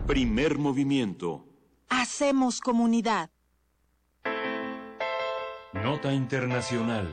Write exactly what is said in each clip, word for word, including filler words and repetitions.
Primer movimiento. Hacemos comunidad. Nota internacional.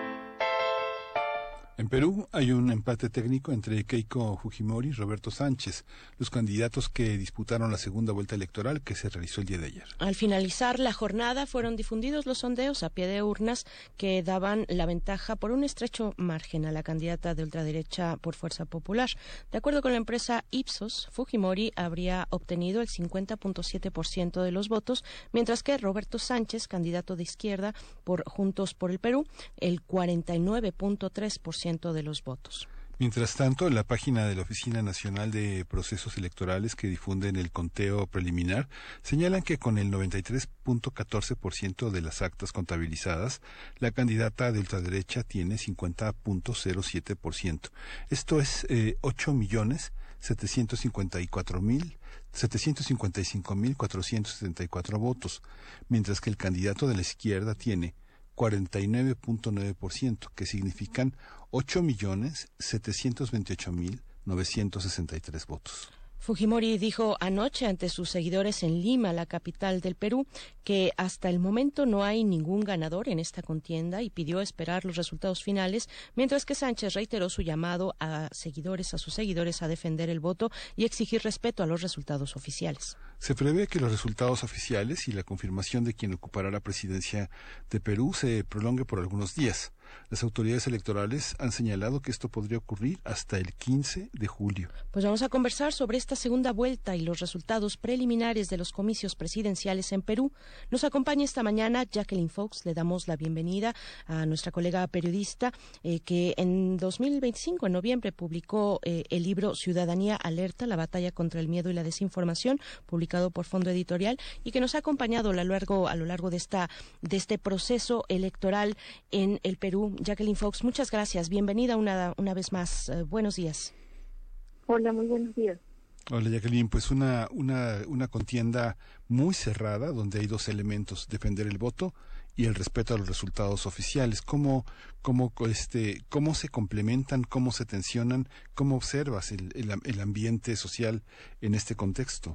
En Perú hay un empate técnico entre Keiko Fujimori y Roberto Sánchez, los candidatos que disputaron la segunda vuelta electoral que se realizó el día de ayer. Al finalizar la jornada fueron difundidos los sondeos a pie de urnas que daban la ventaja por un estrecho margen a la candidata de ultraderecha por Fuerza Popular. De acuerdo con la empresa Ipsos, Fujimori habría obtenido el cincuenta punto siete por ciento de los votos, mientras que Roberto Sánchez, candidato de izquierda por Juntos por el Perú, el cuarenta y nueve punto tres por ciento de los votos. Mientras tanto, en la página de la Oficina Nacional de Procesos Electorales que difunden el conteo preliminar, señalan que con el noventa y tres punto catorce por ciento de las actas contabilizadas, la candidata de ultraderecha tiene cincuenta punto cero siete por ciento. Esto es eh, ocho millones setecientos cincuenta y cuatro mil setecientos cincuenta y cinco mil cuatrocientos setenta y cuatro votos, mientras que el candidato de la izquierda tiene cuarenta y nueve punto nueve por ciento, que significan ocho millones setecientos veintiocho mil novecientos sesenta y tres votos. Fujimori dijo anoche ante sus seguidores en Lima, la capital del Perú, que hasta el momento no hay ningún ganador en esta contienda y pidió esperar los resultados finales, mientras que Sánchez reiteró su llamado a seguidores, a sus seguidores, a defender el voto y exigir respeto a los resultados oficiales. Se prevé que los resultados oficiales y la confirmación de quien ocupará la presidencia de Perú se prolongue por algunos días. Las autoridades electorales han señalado que esto podría ocurrir hasta el quince de julio. Pues vamos a conversar sobre esta segunda vuelta y los resultados preliminares de los comicios presidenciales en Perú. Nos acompaña esta mañana Jacqueline Fox. Le damos la bienvenida a nuestra colega periodista eh, que en dos mil veinticinco, en noviembre, publicó eh, el libro Ciudadanía Alerta, la batalla contra el miedo y la desinformación, publicado por Fondo Editorial, y que nos ha acompañado a lo largo, a lo largo de, esta, de este proceso electoral en el Perú. Jacqueline Fox, muchas gracias. Bienvenida una, una vez más. Uh, buenos días. Hola, muy buenos días. Hola, Jacqueline. Pues una, una, una contienda muy cerrada donde hay dos elementos: defender el voto y el respeto a los resultados oficiales. ¿Cómo, cómo, este, cómo se complementan, cómo se tensionan, cómo observas el, el, el ambiente social en este contexto?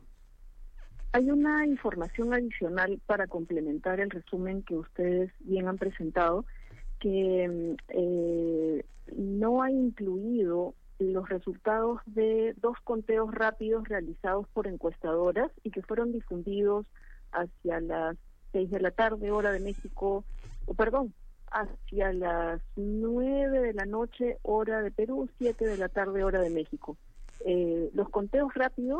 Hay una información adicional para complementar el resumen que ustedes bien han presentado, que eh, no ha incluido los resultados de dos conteos rápidos realizados por encuestadoras y que fueron difundidos hacia las seis de la tarde, hora de México, o perdón, hacia las nueve de la noche, hora de Perú, siete de la tarde, hora de México. Eh, los conteos rápidos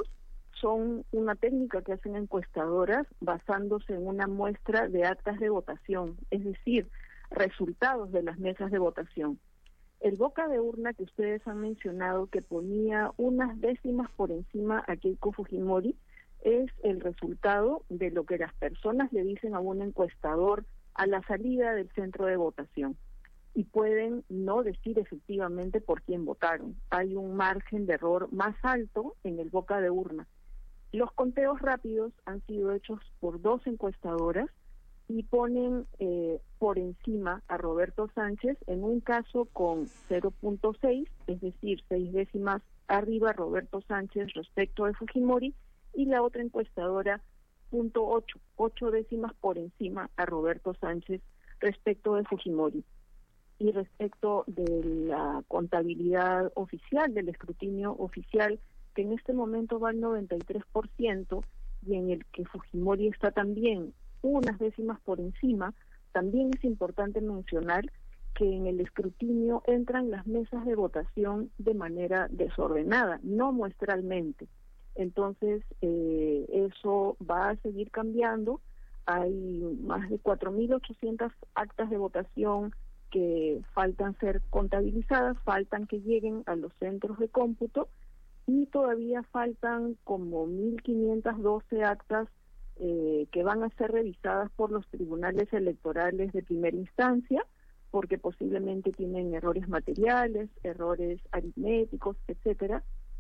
son una técnica que hacen encuestadoras basándose en una muestra de actas de votación, es decir, resultados de las mesas de votación. El boca de urna que ustedes han mencionado, que ponía unas décimas por encima a Keiko Fujimori, es el resultado de lo que las personas le dicen a un encuestador a la salida del centro de votación. Y pueden no decir efectivamente por quién votaron. Hay un margen de error más alto en el boca de urna. Los conteos rápidos han sido hechos por dos encuestadoras y ponen eh, por encima a Roberto Sánchez, en un caso con cero punto seis, es decir, seis décimas arriba Roberto Sánchez respecto de Fujimori, y la otra encuestadora punto ocho, ocho décimas por encima a Roberto Sánchez respecto de Fujimori. Y respecto de la contabilidad oficial, del escrutinio oficial, que en este momento va al noventa y tres por ciento y en el que Fujimori está también unas décimas por encima, también es importante mencionar que en el escrutinio entran las mesas de votación de manera desordenada, no muestralmente. Entonces, eh, eso va a seguir cambiando. Hay más de cuatro mil ochocientas actas de votación que faltan ser contabilizadas, faltan que lleguen a los centros de cómputo, y todavía faltan como mil quinientas doce actas Eh, que van a ser revisadas por los tribunales electorales de primera instancia, porque posiblemente tienen errores materiales, errores aritméticos, etcétera.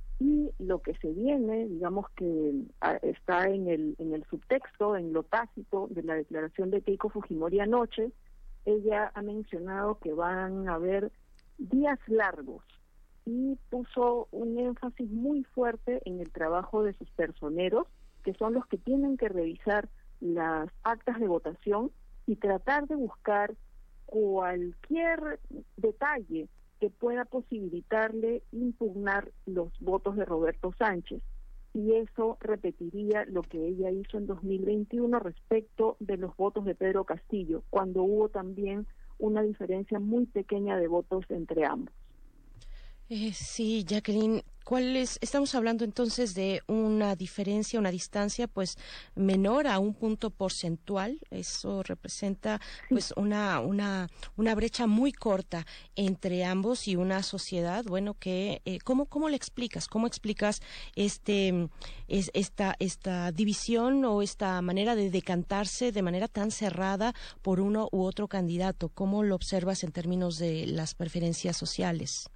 Y lo que se viene, digamos que a, está en el en el subtexto, en lo tácito de la declaración de Keiko Fujimori anoche. Ella ha mencionado que van a haber días largos y puso un énfasis muy fuerte en el trabajo de sus personeros, que son los que tienen que revisar las actas de votación y tratar de buscar cualquier detalle que pueda posibilitarle impugnar los votos de Roberto Sánchez. Y eso repetiría lo que ella hizo en dos mil veintiuno respecto de los votos de Pedro Castillo, cuando hubo también una diferencia muy pequeña de votos entre ambos. Eh, sí, Jacqueline, ¿cuál es? Estamos hablando entonces de una diferencia, una distancia, pues menor a un punto porcentual. Eso representa, pues, una una una brecha muy corta entre ambos y una sociedad, bueno, que eh, ¿cómo cómo le explicas? ¿Cómo explicas este es esta esta división o esta manera de decantarse de manera tan cerrada por uno u otro candidato? ¿Cómo lo observas en términos de las preferencias sociales?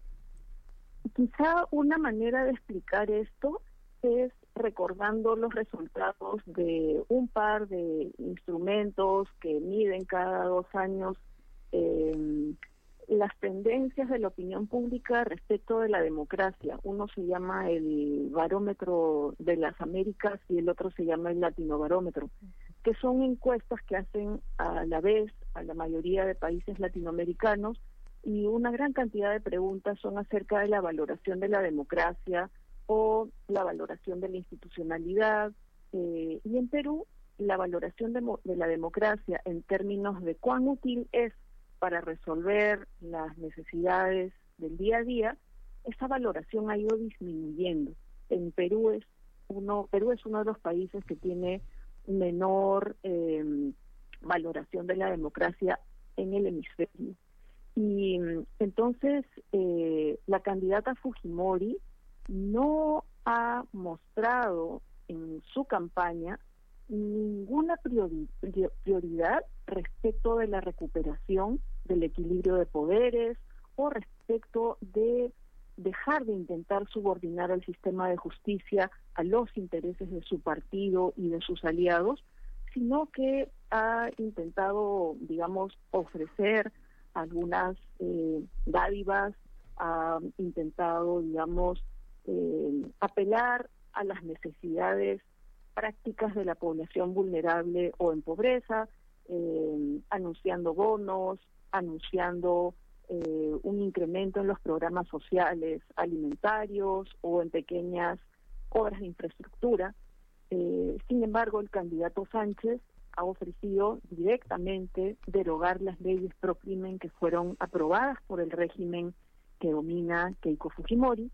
Quizá una manera de explicar esto es recordando los resultados de un par de instrumentos que miden cada dos años eh, las tendencias de la opinión pública respecto de la democracia. Uno se llama el Barómetro de las Américas y el otro se llama el Latinobarómetro, que son encuestas que hacen a la vez a la mayoría de países latinoamericanos, y una gran cantidad de preguntas son acerca de la valoración de la democracia o la valoración de la institucionalidad. Eh, y en Perú, la valoración de, de la democracia en términos de cuán útil es para resolver las necesidades del día a día, esa valoración ha ido disminuyendo. En Perú es uno, Perú es uno de los países que tiene menor eh, valoración de la democracia en el hemisferio. Y entonces eh, la candidata Fujimori no ha mostrado en su campaña ninguna priori- prioridad respecto de la recuperación del equilibrio de poderes o respecto de dejar de intentar subordinar al sistema de justicia a los intereses de su partido y de sus aliados, sino que ha intentado, digamos, ofrecer algunas eh, dádivas, ha intentado, digamos, eh, apelar a las necesidades prácticas de la población vulnerable o en pobreza, eh, anunciando bonos, anunciando eh, un incremento en los programas sociales, alimentarios o en pequeñas obras de infraestructura. Eh, sin embargo, el candidato Sánchez ha ofrecido directamente derogar las leyes pro crimen que fueron aprobadas por el régimen que domina Keiko Fujimori,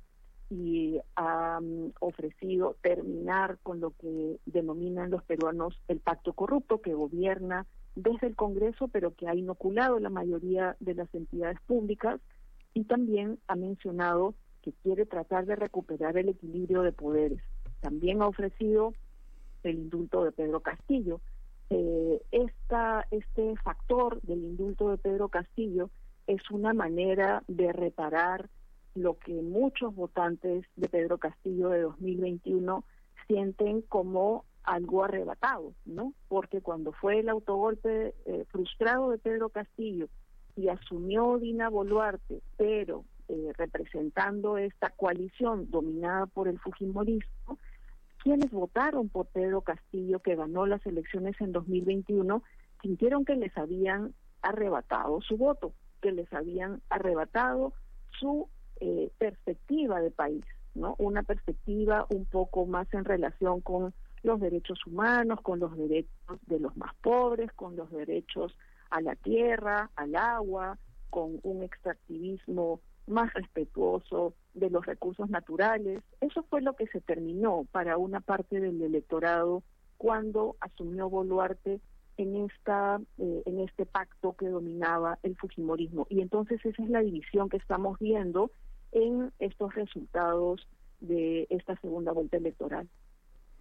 y ha um, ofrecido terminar con lo que denominan los peruanos el pacto corrupto, que gobierna desde el Congreso pero que ha inoculado la mayoría de las entidades públicas, y también ha mencionado que quiere tratar de recuperar el equilibrio de poderes. También ha ofrecido el indulto de Pedro Castillo. Eh, esta, este factor del indulto de Pedro Castillo es una manera de reparar lo que muchos votantes de Pedro Castillo de dos mil veintiuno sienten como algo arrebatado, ¿no? Porque cuando fue el autogolpe eh, frustrado de Pedro Castillo y asumió Dina Boluarte, pero eh, representando esta coalición dominada por el fujimorismo, quienes votaron por Pedro Castillo, que ganó las elecciones en dos mil veintiuno, sintieron que les habían arrebatado su voto, que les habían arrebatado su eh, perspectiva de país, ¿no? Una perspectiva un poco más en relación con los derechos humanos, con los derechos de los más pobres, con los derechos a la tierra, al agua, con un extractivismo más respetuoso de los recursos naturales. Eso fue lo que se terminó para una parte del electorado cuando asumió Boluarte en esta eh, en este pacto que dominaba el fujimorismo. Y entonces esa es la división que estamos viendo en estos resultados de esta segunda vuelta electoral.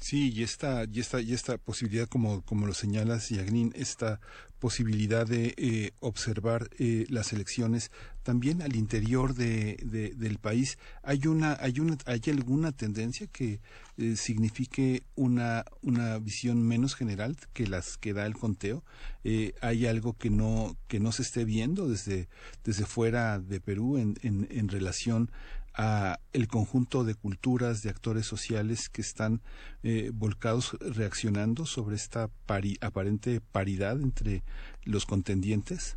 Sí, y esta, y esta, y esta posibilidad, como, como lo señalas, Yagnin, esta posibilidad de eh, observar eh, las elecciones también al interior de, de, del país, hay una, hay una, hay alguna tendencia que eh, signifique una, una visión menos general que las que da el conteo. Eh, hay algo que no, que no se esté viendo desde, desde fuera de Perú en, en, en relación a el conjunto de culturas, de actores sociales que están eh, volcados reaccionando sobre esta pari, aparente paridad entre los contendientes?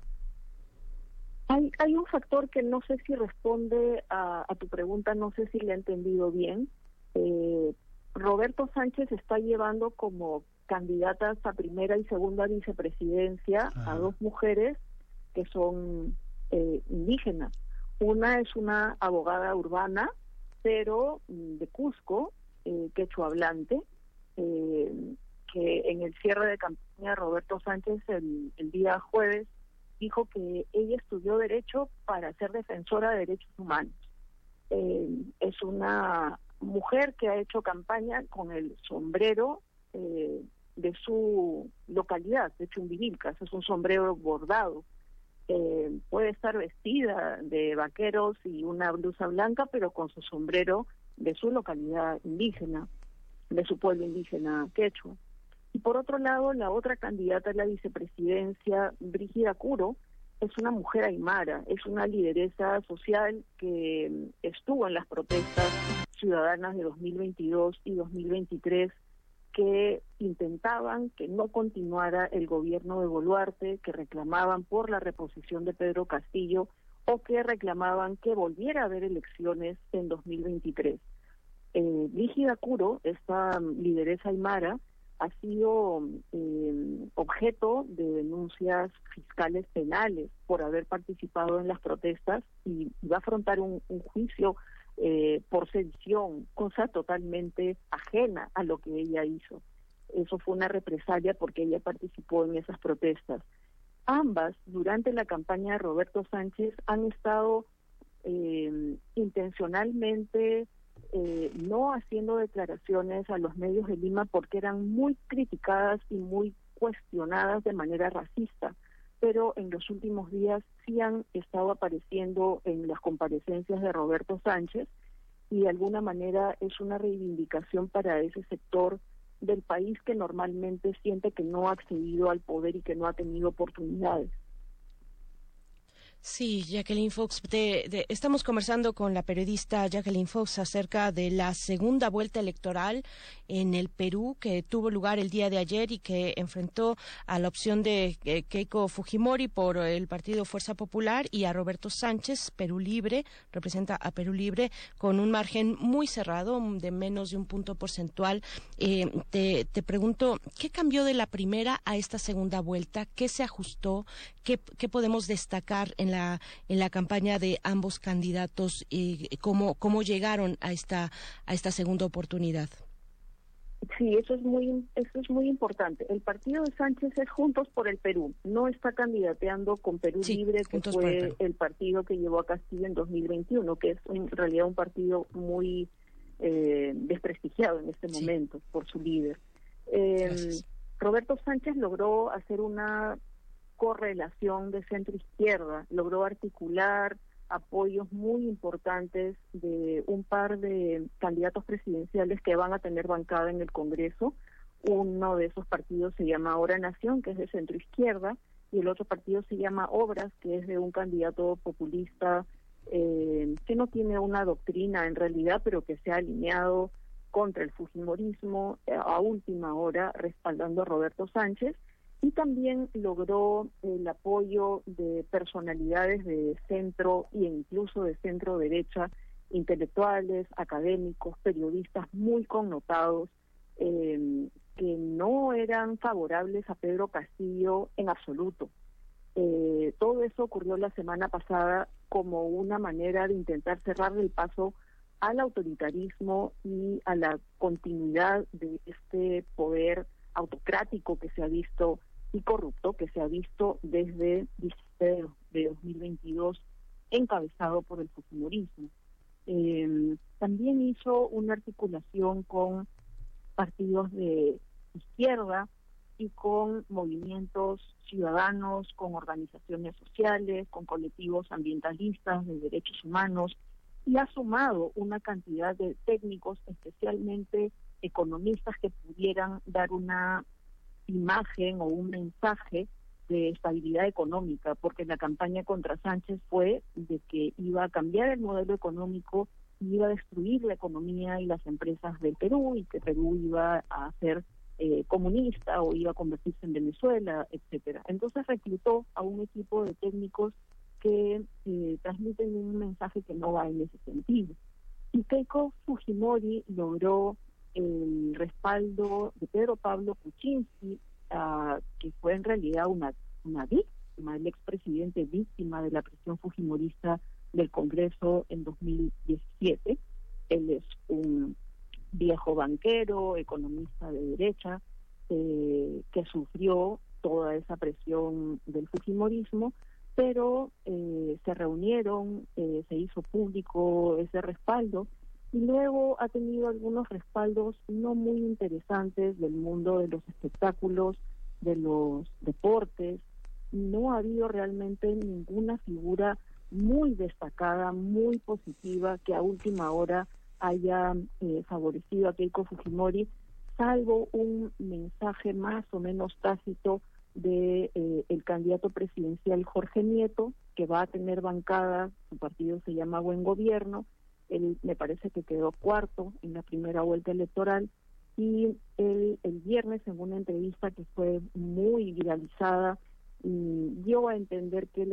Hay, hay un factor que no sé si responde a, a tu pregunta, no sé si le he entendido bien. Eh, Roberto Sánchez está llevando como candidatas a primera y segunda vicepresidencia Ajá. a dos mujeres que son eh, indígenas. Una es una abogada urbana, pero de Cusco, eh, quechua hablante, eh, que en el cierre de campaña Roberto Sánchez el, el día jueves dijo que ella estudió Derecho para ser defensora de derechos humanos. Eh, es una mujer que ha hecho campaña con el sombrero eh, de su localidad, de Chumbivilcas, es un sombrero bordado. Eh, puede estar vestida de vaqueros y una blusa blanca, pero con su sombrero de su localidad indígena, de su pueblo indígena quechua. Y por otro lado, la otra candidata a la vicepresidencia, Brígida Curo, es una mujer aymara, es una lideresa social que estuvo en las protestas ciudadanas de dos mil veintidós y dos mil veintitrés, que intentaban que no continuara el gobierno de Boluarte, que reclamaban por la reposición de Pedro Castillo o que reclamaban que volviera a haber elecciones en dos mil veintitrés. Eh, Brígida Curo, esta lideresa aymara, ha sido eh, objeto de denuncias fiscales penales por haber participado en las protestas y, y va a afrontar un, un juicio Eh, por sedición, cosa totalmente ajena a lo que ella hizo. Eso fue una represalia porque ella participó en esas protestas. Ambas, durante la campaña de Roberto Sánchez, han estado eh, intencionalmente eh, no haciendo declaraciones a los medios de Lima porque eran muy criticadas y muy cuestionadas de manera racista, pero en los últimos días sí han estado apareciendo en las comparecencias de Roberto Sánchez y de alguna manera es una reivindicación para ese sector del país que normalmente siente que no ha accedido al poder y que no ha tenido oportunidades. Sí, Jacqueline Fox, de, de, estamos conversando con la periodista Jacqueline Fox acerca de la segunda vuelta electoral en el Perú que tuvo lugar el día de ayer y que enfrentó a la opción de eh, Keiko Fujimori por el partido Fuerza Popular y a Roberto Sánchez, Perú Libre, representa a Perú Libre con un margen muy cerrado de menos de un punto porcentual. Eh, te, te pregunto, ¿qué cambió de la primera a esta segunda vuelta? ¿Qué se ajustó? ¿Qué, qué podemos destacar en la en la campaña de ambos candidatos y cómo cómo llegaron a esta a esta segunda oportunidad? Sí, eso es muy eso es muy importante. El partido de Sánchez es Juntos por el Perú, no está candidateando con Perú sí, Libre, que fue el, el partido que llevó a Castillo en dos mil veintiuno, que es en realidad un partido muy eh, desprestigiado en este sí. momento por su líder. Eh, Roberto Sánchez logró hacer una correlación de centro-izquierda, logró articular apoyos muy importantes de un par de candidatos presidenciales que van a tener bancada en el Congreso. Uno de esos partidos se llama Ahora Nación, que es de centro-izquierda, y el otro partido se llama Obras, que es de un candidato populista eh, que no tiene una doctrina en realidad, pero que se ha alineado contra el fujimorismo eh, a última hora, respaldando a Roberto Sánchez. Y también logró el apoyo de personalidades de centro e incluso de centro derecha, intelectuales, académicos, periodistas muy connotados, eh, que no eran favorables a Pedro Castillo en absoluto. Eh, todo eso ocurrió la semana pasada como una manera de intentar cerrarle el paso al autoritarismo y a la continuidad de este poder autocrático que se ha visto y corrupto que se ha visto desde diciembre de dos mil veintidós, encabezado por el fujimorismo. Eh, también hizo una articulación con partidos de izquierda y con movimientos ciudadanos, con organizaciones sociales, con colectivos ambientalistas de derechos humanos, y ha sumado una cantidad de técnicos, especialmente economistas, que pudieran dar una imagen o un mensaje de estabilidad económica, porque la campaña contra Sánchez fue de que iba a cambiar el modelo económico, iba a destruir la economía y las empresas del Perú, y que Perú iba a ser eh, comunista o iba a convertirse en Venezuela, etcétera. Entonces reclutó a un equipo de técnicos que eh, transmiten un mensaje que no va en ese sentido. Y Keiko Fujimori logró el respaldo de Pedro Pablo Kuczynski, uh, que fue en realidad una, una víctima, el expresidente víctima de la presión fujimorista del Congreso en dos mil diecisiete. Él es un viejo banquero, economista de derecha, eh, que sufrió toda esa presión del fujimorismo, pero eh, se reunieron, eh, se hizo público ese respaldo, y luego ha tenido algunos respaldos no muy interesantes del mundo de los espectáculos, de los deportes. No ha habido realmente ninguna figura muy destacada, muy positiva, que a última hora haya eh, favorecido a Keiko Fujimori, salvo un mensaje más o menos tácito de eh, el candidato presidencial Jorge Nieto, que va a tener bancada. Su partido se llama Buen Gobierno. Él me parece que quedó cuarto en la primera vuelta electoral, y él el viernes, en una entrevista que fue muy viralizada, dio a entender que él